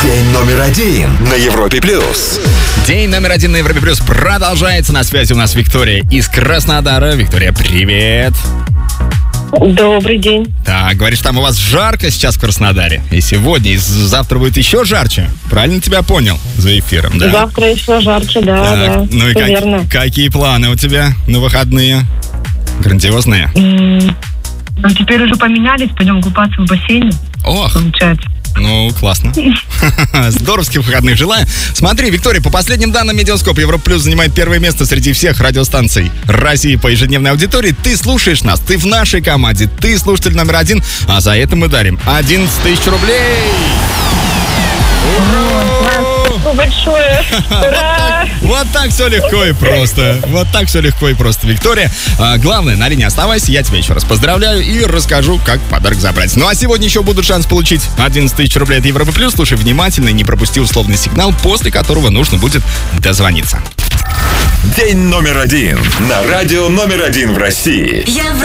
День номер один на Европе плюс. День номер один на Европе плюс продолжается. На связи у нас Виктория из Краснодара. Виктория, привет. Добрый день. Так, говоришь, там у вас жарко сейчас в Краснодаре. И сегодня, и завтра будет еще жарче. Правильно тебя понял за эфиром, да? Завтра еще жарче, да, Так, да. ну и Всё верно. какие планы у тебя на выходные? Грандиозные? Ну, теперь уже поменялись, пойдем купаться в бассейне, Ох, получается. ну, классно. Здоровских выходных желаю. Смотри, Виктория, по последним данным Медиаскоп, Европа Плюс занимает первое место среди всех радиостанций России по ежедневной аудитории. Ты слушаешь нас, ты в нашей команде, ты слушатель номер один, а за это мы дарим 11 тысяч рублей. Спасибо большое. Ура! Вот так все легко и просто. Вот так все легко и просто, Виктория. Главное, на линии оставайся, я тебя еще раз поздравляю и расскажу, как подарок забрать. Ну а сегодня еще будут шанс получить 11 тысяч рублей от Европы Плюс. Слушай внимательно и не пропусти условный сигнал, после которого нужно будет дозвониться. День номер один на радио номер один в России.